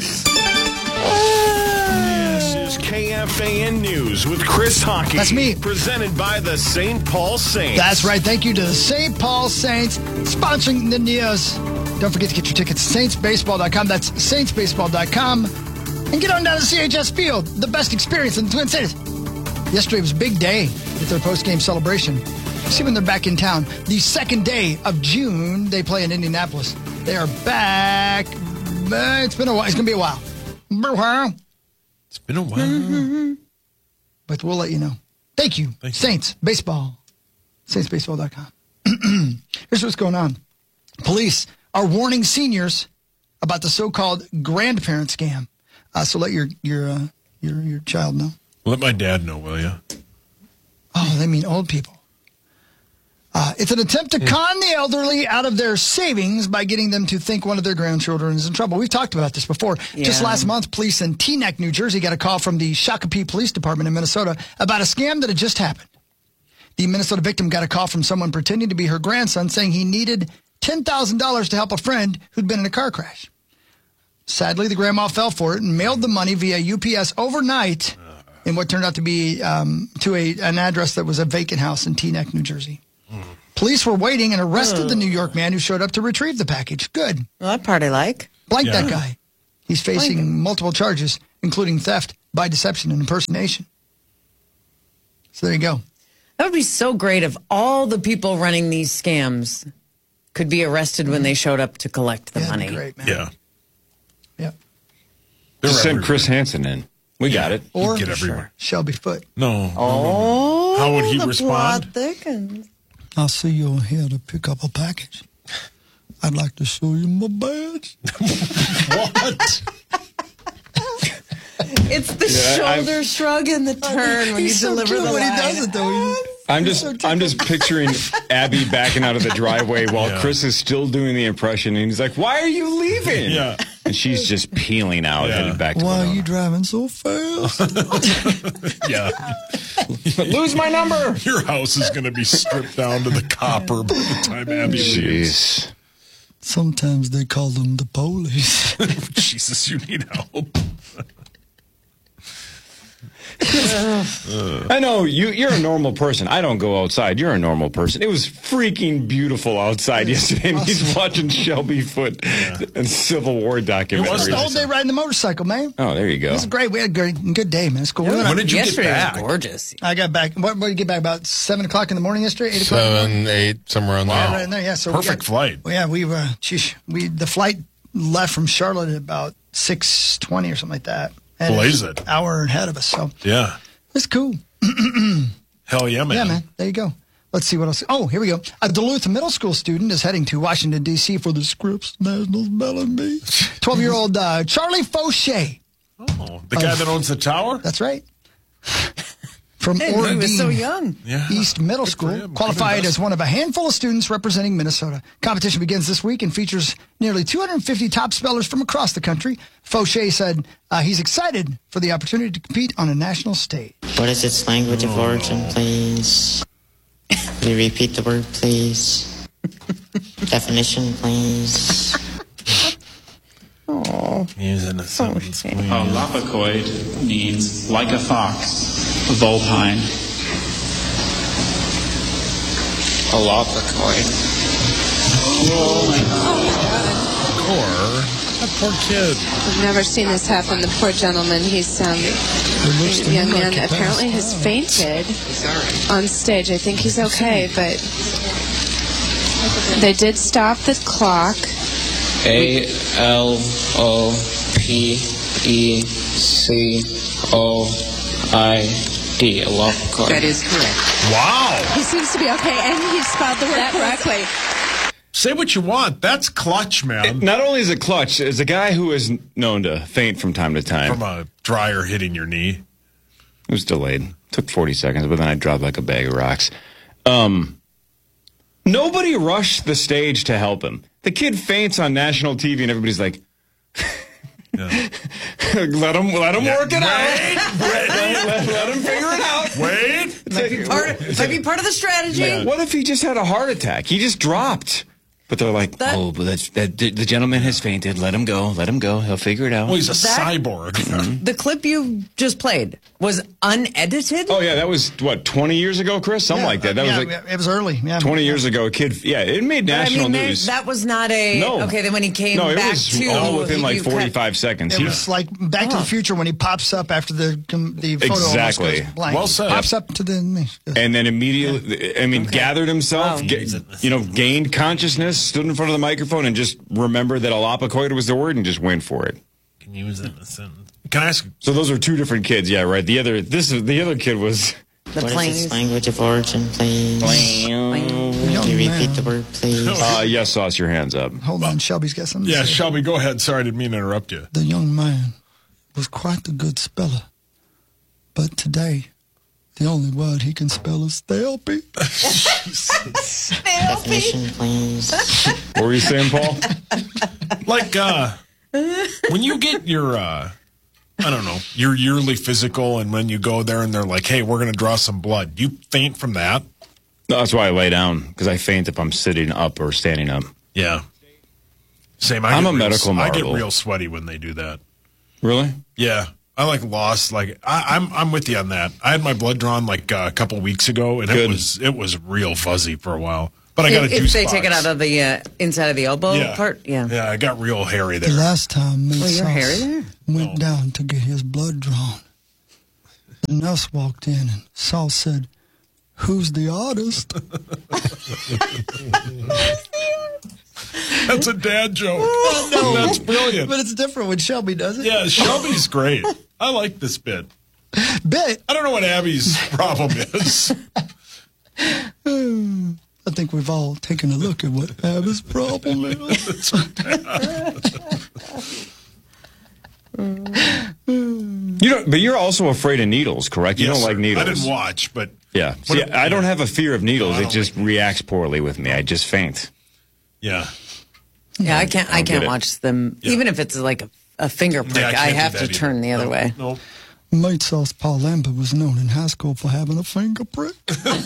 This is KFAN News with Chris Hockey. That's me. Presented by the St. Paul Saints. That's right. Thank you to the St. Paul Saints sponsoring the news. Don't forget to get your tickets at saintsbaseball.com. That's saintsbaseball.com. And get on down to CHS Field, the best experience in the Twin Cities. Yesterday was a big day at their post-game celebration. See when they're back in town. The second day of June, they play in Indianapolis. They are back. It's been a while. It's going to be a while. It's been a while. But we'll let you know. Thank you. Saints Baseball. Saintsbaseball.com. Here's what's going on. Police are warning seniors about the so-called grandparent scam. So let your child know. Let my dad know, will you? Oh, they mean old people. It's an attempt to con the elderly out of their savings by getting them to think one of their grandchildren is in trouble. We've talked about this before. Just last month, police in Teaneck, New Jersey, got a call from the Shakopee Police Department in Minnesota about a scam that had just happened. The Minnesota victim got a call from someone pretending to be her grandson saying he needed $10,000 to help a friend who'd been in a car crash. Sadly, the grandma fell for it and mailed the money via UPS overnight in what turned out to be to an address that was a vacant house in Teaneck, New Jersey. Police were waiting and arrested the New York man who showed up to retrieve the package. Good. Well, that part I like. Blank that guy. He's facing multiple charges, including theft by deception and impersonation. So there you go. That would be so great if all the people running these scams could be arrested when they showed up to collect the money. Great, man. Yeah. Just send Chris Hansen in. We got it. Or get everywhere. Shelby Foote. No. Oh, how would he the respond? plot thickens. I'll see you here to pick up a package. I'd like to show you my badge. What? It's the shoulder shrug and the turn when you deliver the line. When he does it, though. I'm just picturing Abby backing out of the driveway while Chris is still doing the impression, and he's like, "Why are you leaving?" Yeah. And she's just peeling out, headed back to Why Winona. are you driving so fast? Yeah. Lose my number. Your house is going to be stripped down to the copper by the time Abby leaves. Jeez. Sometimes they call them the police. Jesus, you need help. I know you're a normal person. I don't go outside. You're a normal person. It was freaking beautiful outside yesterday. And he's watching Shelby Foote and Civil War documentaries. It was the whole day riding the motorcycle, man. Oh, there you go. It was great. We had a good day, man. It's cool. When did you get back? Was gorgeous. I got back. What did you get back? About 7 o'clock in the morning yesterday? 8 o'clock? 7, 8, somewhere on there. Yeah, right in there. Yeah, so Perfect flight. Yeah, the flight left from Charlotte at about 6:20 or something like that. And Blaze it's it. an hour ahead of us. So Yeah. it's cool. Hell yeah, man. Yeah, man. There you go. Let's see what else. Oh, here we go. A Duluth middle school student is heading to Washington, D.C. for the Scripps National Spelling Bee. 12-year-old Charlie Fauché. Oh, the guy that owns the tower? That's right. From He Oregon was so young. East Middle School, qualified as one of a handful of students representing Minnesota. Competition begins this week and features nearly 250 top spellers from across the country. Fauché said he's excited for the opportunity to compete on a national stage. What is its language of origin, please? Can you repeat the word, please? Definition, please. Oh, Use in a sentence. Lapacoid means like a fox, vulpine. A lapacoid. Oh my Or that poor kid. I've never seen this happen. The poor gentleman, he's the young man apparently has fainted on stage. I think he's okay, but they did stop the clock. ALOPECOID, a lapacoid. That is correct. Wow. He seems to be okay, and he spelled the word correctly. Say what you want. That's clutch, man. Not only is it clutch, as a guy who is known to faint from time to time. From a dryer hitting your knee. It was delayed. Took 40 seconds, but then I dropped like a bag of rocks. Nobody rushed the stage to help him. The kid faints on national TV, and everybody's like, let him work it out. Let him figure it out. Wait. Might be part of the strategy. Like, what if he just had a heart attack? He just dropped. But they're like, but the gentleman has fainted. Let him go. Let him go. He'll figure it out. Well, he's a cyborg. The clip you just played was unedited? Oh, yeah. That was, 20 years ago, Chris? Something like that. That was like it was early. Yeah, 20 years ago. A kid, it made national news. That was not a... No. Okay, then when he came it back was to... all within like 45 seconds. It was like Back to the Future when he pops up after the photo Exactly. almost goes blank. Well said. Pops up to the... And then immediately, gathered himself, gained consciousness, stood in front of the microphone, and just remembered that alapacoid was the word and just went for it. Can you use it in a sentence? Can I ask? So those are two different kids, yeah, right? The other kid was... What is its language of origin, please? Can you repeat the word, please? Yes, Sauce, your hands up. Hold on, Shelby's got something to say. Shelby, go ahead. Sorry, I didn't mean to interrupt you. The young man was quite a good speller. But today, the only word he can spell is therapy. Definition, please. What were you saying, Paul? Like, when you get your, your yearly physical, and when you go there and they're like, hey, we're going to draw some blood, you faint from that? No, that's why I lay down, because I faint if I'm sitting up or standing up. Yeah. Same. I'm a medical I marvel. get real sweaty when they do that. Really? Yeah. I lost. I'm with you on that. I had my blood drawn a couple weeks ago, and it was real fuzzy for a while. But I got a juice If they box. take it out of the inside of the elbow part, Yeah, I got real hairy there. The last time Miss you're hairy Sauce there? went down to get his blood drawn, the nurse walked in and Sauce said, "Who's the artist?" That's a dad joke. No, That's brilliant. But it's different when Shelby does it. Yeah, Shelby's great. I like this bit. Bit? I don't know what Abby's problem is. I think we've all taken a look at what Abby's problem is. But you're also afraid of needles, correct? You Yes, don't like sir. needles. I didn't watch, but Yeah. See, I don't have a fear of needles. It just reacts poorly with me. I just faint. yeah. Yeah, I can't get it. watch them, even if it's like a finger prick. Yeah, I I can't do have that to either. turn the other way. No. Mate Sauce Paul Lambert was known in high school for having a finger prick.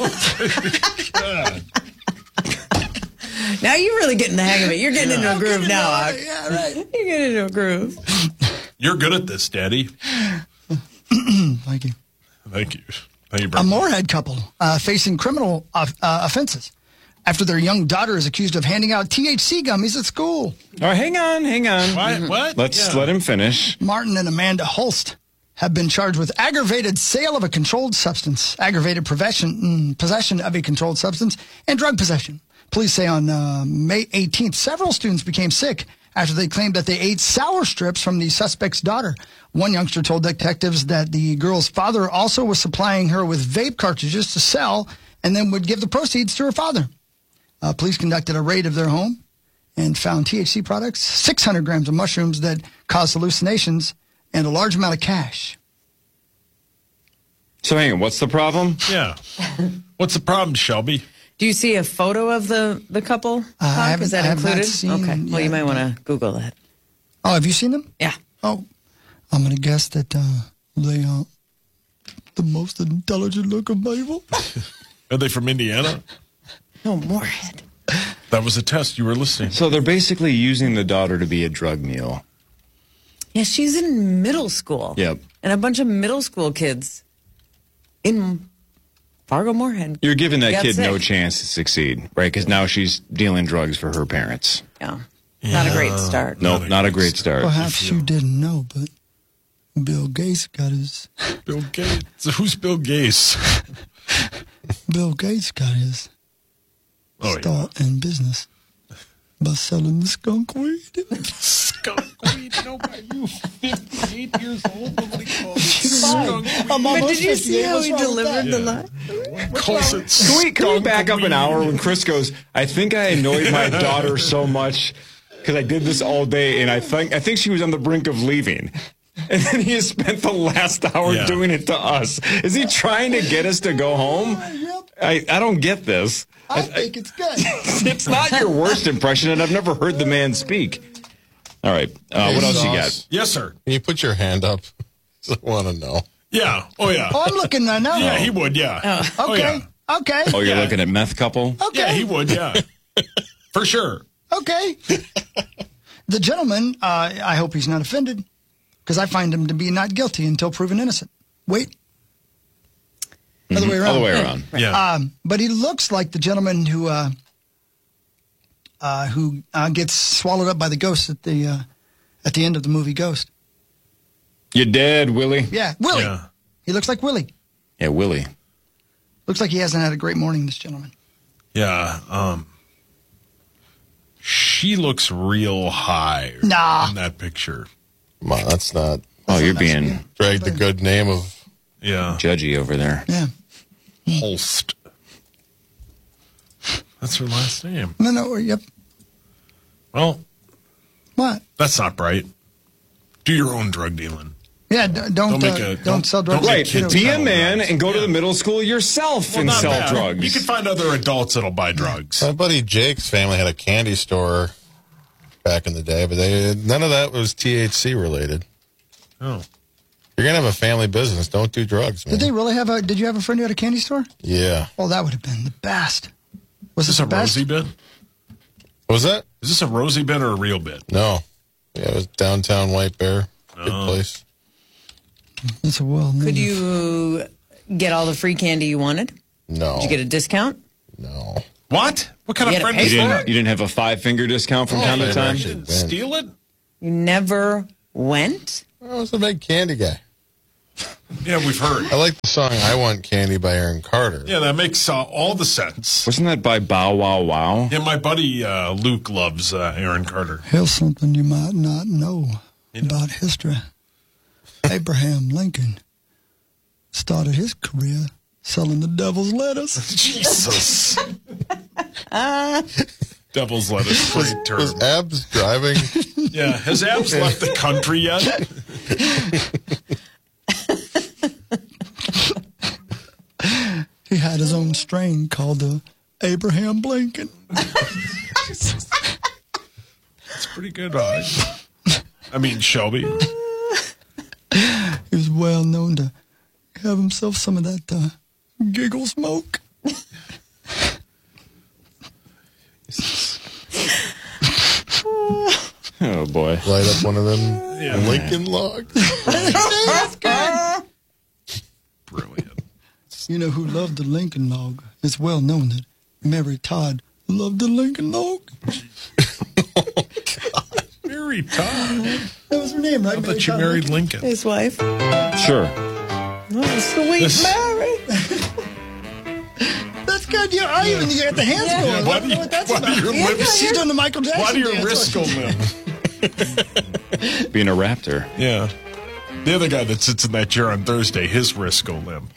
Now you're really getting the hang of it. You're getting into a groove now. Ak. Yeah, right. You're getting into a groove. You're good at this, Daddy. Thank you. Thank you. Thank you, A Brent. Moorhead couple facing criminal offenses after their young daughter is accused of handing out THC gummies at school. All right, hang on. What? Let's let him finish. Martin and Amanda Holst have been charged with aggravated sale of a controlled substance, aggravated possession of a controlled substance, and drug possession. Police say on May 18th, several students became sick after they claimed that they ate sour strips from the suspect's daughter. One youngster told detectives that the girl's father also was supplying her with vape cartridges to sell and then would give the proceeds to her father. Police conducted a raid of their home and found THC products, 600 grams of mushrooms that cause hallucinations, and a large amount of cash. So hang on, what's the problem? Yeah. What's the problem, Shelby? Do you see a photo of the couple? I Is that have not included? seen Okay. Well, you yet. might want to Google that. Oh, have you seen them? Yeah. Oh, I'm going to guess that they are the most intelligent looking people. Are they from Indiana? No, Moorhead. That was a test. You were listening. So they're basically using the daughter to be a drug mule. Yeah, she's in middle school. Yep. And a bunch of middle school kids in Fargo Moorhead. You're giving that got kid no sick. chance to succeed, right? Because now she's dealing drugs for her parents. Yeah. Not a great start. No, not a great start. Perhaps you didn't know, but Bill Gates got his. Bill Gates. Who's Bill Gates? Bill Gates got his start in business by selling the skunk weed. Skunk weed? Nobody. You 58 years old? Nobody calls it Fine. skunk weed. I'm But almost did you 58. see how What's he wrong with delivered that? the line? Calls it Can we back up skunk an hour weed. when Chris goes, I think I annoyed my daughter so much because I did this all day and I think she was on the brink of leaving. And then he has spent the last hour Yeah. doing it to us. Is he trying to get us to go home? I don't get this. I think it's good. It's not your worst impression, and I've never heard the man speak. All right. What else you got? Yes, sir. Can you put your hand up? I want to know. Yeah. Oh, yeah. Oh, I'm looking now. Yeah, he would, yeah. Oh, Okay. yeah. Okay. Oh, you're Yeah. looking at meth couple? Okay. Yeah, he would, yeah. For sure. Okay. The gentleman, I hope he's not offended, because I find him to be not guilty until proven innocent. Wait. Other way around. Other way around. Yeah. But he looks like the gentleman who gets swallowed up by the ghost at the end of the movie Ghost. You're dead, Willie. Yeah, Willie. Yeah. He looks like Willie. Yeah, Willie. Looks like he hasn't had a great morning, this gentleman. Yeah. She looks real high Nah. in that picture. Come on, that's not. Oh, you're being Drag the good name of. Yeah. judgy over there. Yeah. Holst. That's her last name. No, yep. Well, What? that's not right. Do your own drug dealing. Yeah, don't sell drugs. don't Right. get kids Be a peddling man drugs. and go to Yeah. the middle school yourself Well, and not sell bad. drugs. You can find other adults that'll buy drugs. My buddy Jake's family had a candy store back in the day, but none of that was THC related. Oh. You're gonna have a family business. Don't do drugs, man. Did they really have did you have a friend who had a candy store? Yeah. Oh, that would have been the best. Was Is it this the a best? Rosie bit? What was that? Is this a Rosie bit or a real bit? No. Yeah, it was downtown White Bear. Good place. It's a well-known. Could you get all the free candy you wanted? No. Did you get a discount? No. What? What kind of friend is that? You didn't have a 5-finger discount from time to time? Steal it? You never went? I was a big candy guy. Yeah, we've heard. I like the song I Want Candy by Aaron Carter. Yeah, that makes all the sense. Wasn't that by Bow Wow Wow? Yeah, my buddy Luke loves Aaron Carter. Here's something you might not know about history. Abraham Lincoln started his career selling the devil's lettuce. Jesus. Devil's lettuce, great term. Was Abs driving? Yeah, has Abs left the country yet? He had his own strain called the Abraham Lincoln. It's pretty good, Shelby. He was well known to have himself some of that giggle smoke. Oh, boy. Light up one of them Lincoln logs. That's good. Brilliant. You know who loved the Lincoln log? It's well known that Mary Todd loved the Lincoln log. Oh, God. Mary Todd. That was her name, right? I thought you married Lincoln. His wife? Sure. Oh, sweet Mary. That's good. I even got the hands going. Why do your lips? She's doing the Michael Jackson. Why do your dance. wrists go limp? Being a raptor. Yeah. The other guy that sits in that chair on Thursday, his wrists go limp.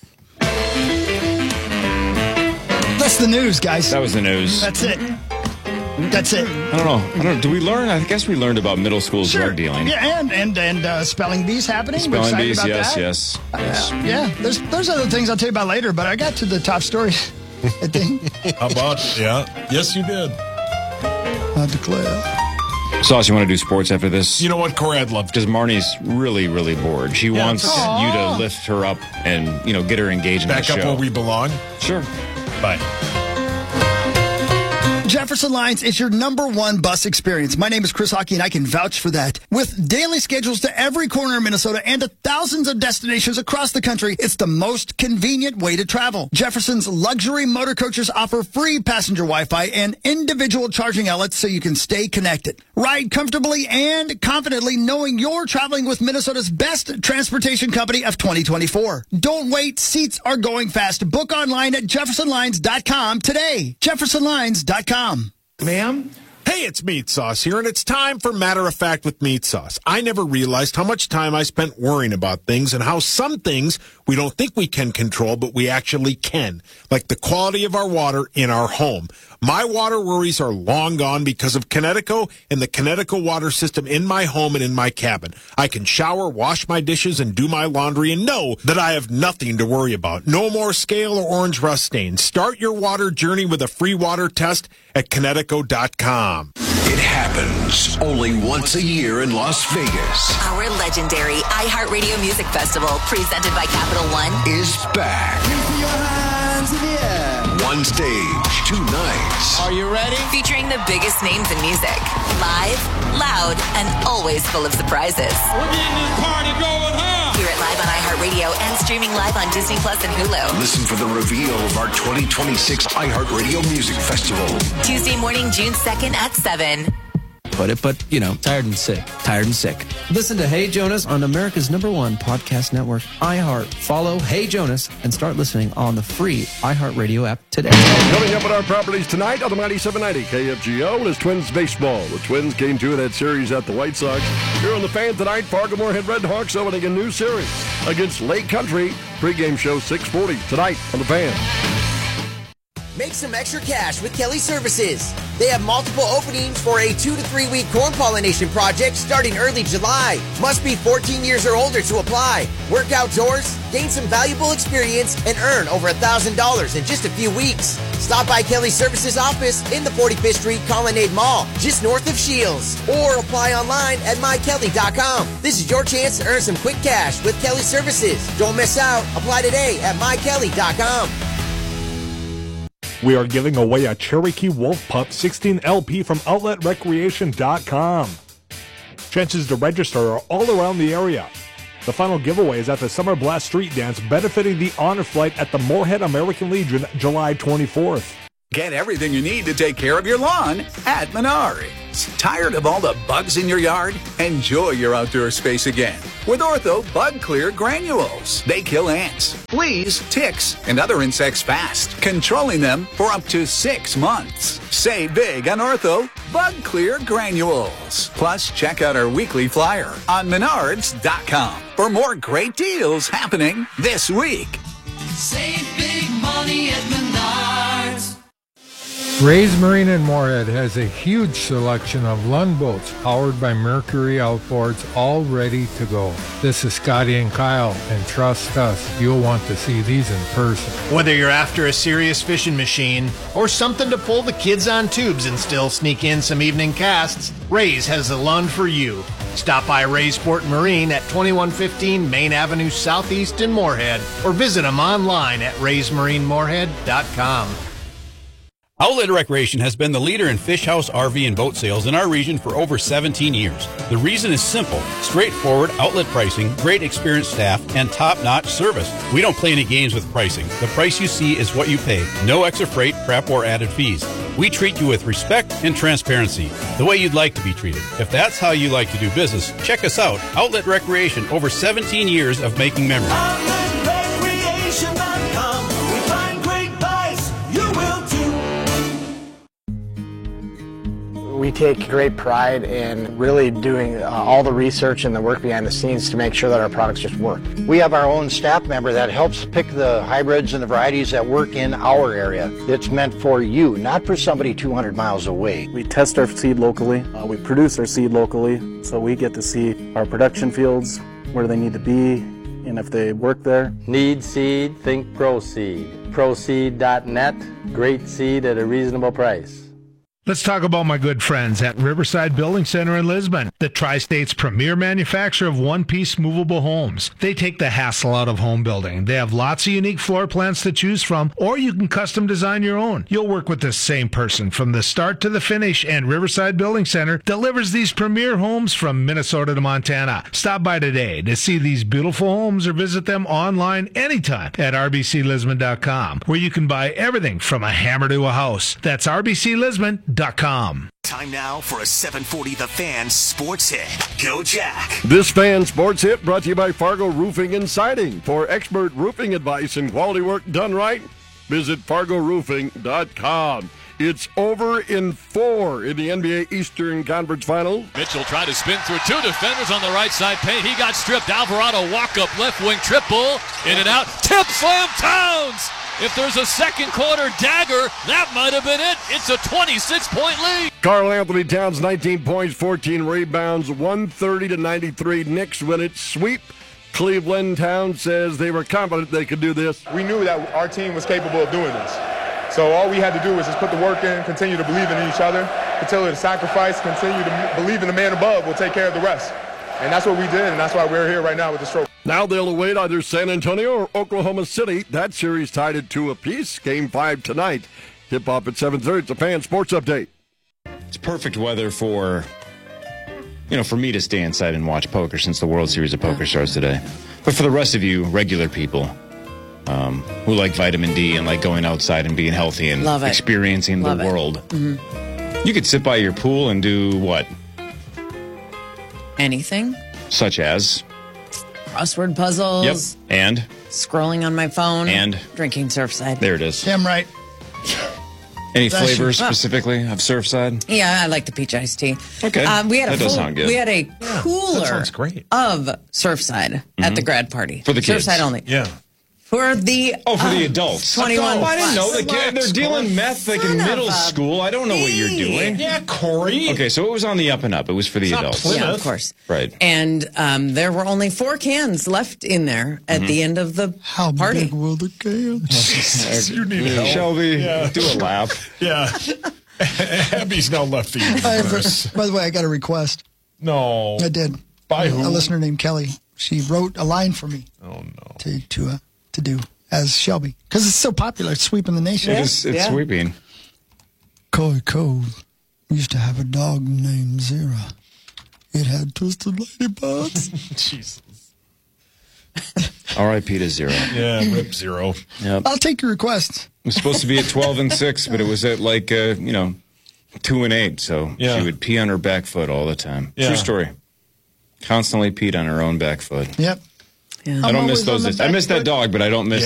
That's the news, guys. That was the news. That's it. That's it. I don't know. Did we learn? I guess we learned about middle school drug dealing. Yeah, and spelling bees happening. We're Spelling excited bees, about yes, that. yes. Yeah, there's other things I'll tell you about later, but I got to the top story, I think. How about it? Yeah. Yes, you did. I declare. Sauce, you want to do sports after this? You know what, Corey? I'd love to. Because Marnie's really, really bored. She wants you to lift her up and, get her engaged in the show. Back up where we belong? Sure. Bye. Jefferson Lines is your #1 bus experience. My name is Chris Hockey, and I can vouch for that. With daily schedules to every corner of Minnesota and to thousands of destinations across the country, it's the most convenient way to travel. Jefferson's luxury motor coaches offer free passenger Wi-Fi and individual charging outlets so you can stay connected. Ride comfortably and confidently knowing you're traveling with Minnesota's best transportation company of 2024. Don't wait. Seats are going fast. Book online at jeffersonlines.com today. jeffersonlines.com. Ma'am? Hey, it's Meat Sauce here, and it's time for Matter of Fact with Meat Sauce. I never realized how much time I spent worrying about things and how some things we don't think we can control, but we actually can, like the quality of our water in our home. My water worries are long gone because of Connecticut and the Connecticut water system in my home and in my cabin. I can shower, wash my dishes, and do my laundry and know that I have nothing to worry about. No more scale or orange rust stains. Start your water journey with a free water test at Connecticut.com. It happens only once a year in Las Vegas. Our legendary iHeartRadio Music Festival, presented by Capital One, Is back. One stage, 2 nights. Are you ready? Featuring the biggest names in music. Live, loud, and always full of surprises. We're getting this party going, huh? Hear it live on iHeartRadio and streaming live on Disney Plus and Hulu. Listen for the reveal of our 2026 iHeartRadio Music Festival. Tuesday morning, June 2nd at 7. Put it, but, tired and sick. Tired and sick. Listen to Hey Jonas on America's #1 podcast network, iHeart. Follow Hey Jonas and start listening on the free iHeartRadio app today. Coming up on our properties tonight on the Mighty 790 KFGO is Twins baseball. The Twins Game 2 of that series at the White Sox. Here on the Fan tonight, Fargo Moorhead Redhawks opening a new series against Lake Country. Pre-game show 6:40 tonight on the Fan. Make some extra cash with Kelly Services. They have multiple openings for a 2 to 3 week corn pollination project starting early July. Must be 14 years or older to apply. Work outdoors, gain some valuable experience, and earn over $1,000 in just a few weeks. Stop by Kelly Services office in the 45th Street Colonnade Mall, just north of Shields, or apply online at mykelly.com. This is your chance to earn some quick cash with Kelly Services. Don't miss out. Apply today at mykelly.com. We are giving away a Cherokee Wolf Pup 16 LP from OutletRecreation.com. Chances to register are all around the area. The final giveaway is at the Summer Blast Street Dance, benefiting the Honor Flight at the Moorhead American Legion, July 24th. Get everything you need to take care of your lawn at Menards. Tired of all the bugs in your yard? Enjoy your outdoor space again with Ortho Bug Clear Granules. They kill ants, fleas, ticks, and other insects fast, controlling them for up to 6 months. Save big on Ortho Bug Clear Granules. Plus, check out our weekly flyer on Menards.com for more great deals happening this week. Save big money at Menards. Ray's Marine in Moorhead has a huge selection of Lund boats powered by Mercury outboards, all ready to go. This is Scotty and Kyle, and trust us, you'll want to see these in person. Whether you're after a serious fishing machine or something to pull the kids on tubes and still sneak in some evening casts, Ray's has the Lund for you. Stop by Ray's Sport Marine at 2115 Main Avenue Southeast in Moorhead, or visit them online at raysmarinemoorhead.com. Outlet Recreation has been the leader in fish house, RV, and boat sales in our region for over 17 years. The reason is simple: straightforward outlet pricing, great experienced staff, and top-notch service. We don't play any games with pricing. The price you see is what you pay. No extra freight, prep, or added fees. We treat you with respect and transparency, the way you'd like to be treated. If that's how you like to do business, check us out. Outlet Recreation, over 17 years of making memories. OutletRecreation.com. We find great buys. You will too. We take great pride in really doing all the research and the work behind the scenes to make sure that our products just work. We have our own staff member that helps pick the hybrids and the varieties that work in our area. It's meant for you, not for somebody 200 miles away. We test our seed locally. We produce our seed locally, so we get to see our production fields, where they need to be, and if they work there. Need seed? Think ProSeed. ProSeed.net. Great seed at a reasonable price. Let's talk about my good friends at Riverside Building Center in Lisbon, the Tri-State's premier manufacturer of one-piece movable homes. They take the hassle out of home building. They have lots of unique floor plans to choose from, or you can custom design your own. You'll work with the same person from the start to the finish, and Riverside Building Center delivers these premier homes from Minnesota to Montana. Stop by today to see these beautiful homes or visit them online anytime at rbclisbon.com, where you can buy everything from a hammer to a house. That's rbclisbon.com. Time now for a 740 The Fan Sports Hit. Go Jack. This Fan Sports Hit brought to you by Fargo Roofing and Siding. For expert roofing advice and quality work done right, visit FargoRoofing.com. It's over in 4 in the NBA Eastern Conference Finals. Mitchell tried to spin through two defenders on the right side paint. He got stripped. Alvarado walk-up left wing triple. In and out. Tip slam Towns! If there's a second quarter dagger, that might have been it. It's a 26-point lead. Karl Anthony Towns, 19 points, 14 rebounds, 130-93. Knicks win it. Sweep. Cleveland. Towns says they were confident they could do this. We knew that our team was capable of doing this. So all we had to do was just put the work in, continue to believe in each other, continue to sacrifice, continue to believe in the man above. We'll take care of the rest. And that's what we did, and that's why we're here right now with this trophy. Now they'll await either San Antonio or Oklahoma City. That series tied at 2 apiece. Game 5 tonight. Tip-off at 7:30. It's a Fan Sports Update. It's perfect weather for me to stay inside and watch poker since the World Series of Poker starts today. But for the rest of you, regular people who like vitamin D and like going outside and being healthy and experiencing the world, you could sit by your pool and do what? Anything. Such as? Crossword puzzles. Yep. And? Scrolling on my phone. And? Drinking Surfside. There it is. Damn right. Any flavors specifically of Surfside? Yeah, I like the peach iced tea. Okay. That does sound good. We had a cooler that sounds great. of Surfside at the grad party. For the kids. Surfside only. Yeah. For the for the adults. 21 I didn't know. plus. They're dealing meth like in middle school. I don't know what you're doing. Yeah, Corey. Okay, so it was on the up and up. It was for the adults. Yeah, of course. Right. And there were only 4 cans left in there at the end of the party. How big will the cans? You need help. Shelby, do a lap. Yeah. Abby's now left the universe. By the way, I got a request. No. I did. By who? A listener named Kelly. She wrote a line for me. Oh, no. To do. as Shelby because it's so popular. It's sweeping the nation. It's sweeping. Coy Cole used to have a dog named Zira. It had twisted ladybugs. Jesus. R.I.P. to Zero. Yeah, rip Zero. Yep. I'll take your request. It was supposed to be at 12-6, but it was at 2-8. So she would pee on her back foot all the time. Yeah. True story. Constantly peed on her own back foot. Yep. Yeah. I don't miss those. I miss that dog, but I don't miss